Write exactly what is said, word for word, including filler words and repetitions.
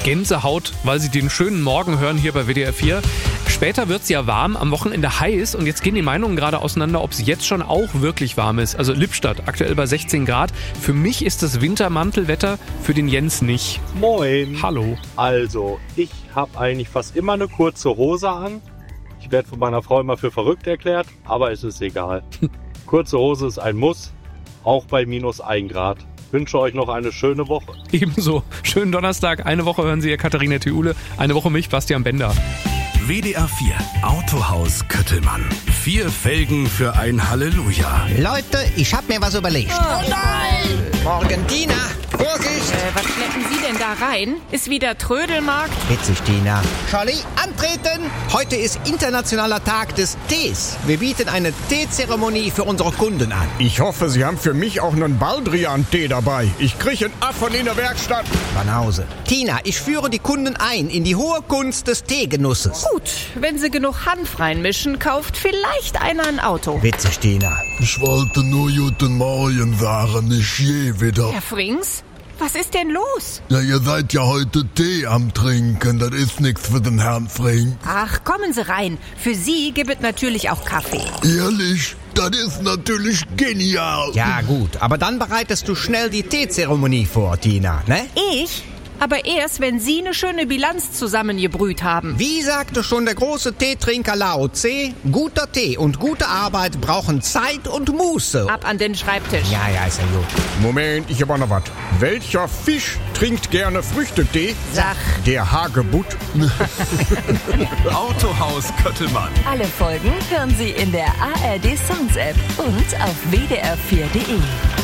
Gänsehaut, weil Sie den schönen Morgen hören hier bei W D R vier. Später wird es ja warm, am Wochenende heiß und jetzt gehen die Meinungen gerade auseinander, ob es jetzt schon auch wirklich warm ist. Also Lippstadt, aktuell bei sechzehn Grad. Für mich ist das Wintermantelwetter, für den Jens nicht. Moin. Hallo. Also, ich habe eigentlich fast immer eine kurze Hose an. Ich werde von meiner Frau immer für verrückt erklärt, aber es ist egal. Kurze Hose ist ein Muss, auch bei minus ein Grad. Ich wünsche euch noch eine schöne Woche. Ebenso. Schönen Donnerstag. Eine Woche hören Sie hier Katharina Theule, eine Woche mich, Bastian Bender. W D R vier Autohaus Köttelmann. Vier Felgen für ein Halleluja. Leute, ich hab mir was überlegt. Oh nein! Morgen, Tina. Vorsicht! Äh, was schleppen Sie denn da rein? Ist wieder Trödelmarkt? Witzig, Tina. Charlie, antreten! Heute ist internationaler Tag des Tees. Wir bieten eine Teezeremonie für unsere Kunden an. Ich hoffe, Sie haben für mich auch einen Baldrian-Tee dabei. Ich kriege einen Affern in der Werkstatt. Banause. Tina, ich führe die Kunden ein in die hohe Kunst des Teegenusses. Gut, wenn Sie genug Hanf reinmischen, kauft vielleicht einer ein Auto. Witzig, Tina. Ich wollte nur guten Morgen sagen, nicht je wieder. Herr Frings, was ist denn los? Ja, ihr seid ja heute Tee am Trinken, das ist nichts für den Herrn Frings. Ach, kommen Sie rein. Für Sie gibt es natürlich auch Kaffee. Ehrlich, das ist natürlich genial. Ja gut, aber dann bereitest du schnell die Teezeremonie vor, Tina, ne? Ich? Aber erst, wenn Sie eine schöne Bilanz zusammengebrüht haben. Wie sagte schon der große Teetrinker Lao Tse, guter Tee und gute Arbeit brauchen Zeit und Muße. Ab an den Schreibtisch. Ja, ja, ist ja gut. Moment, ich hab auch noch was. Welcher Fisch trinkt gerne Früchtetee? Sag. Der Hagebutt. Autohaus Köttelmann. Alle Folgen hören Sie in der A R D Sounds App und auf w d r vier punkt d e.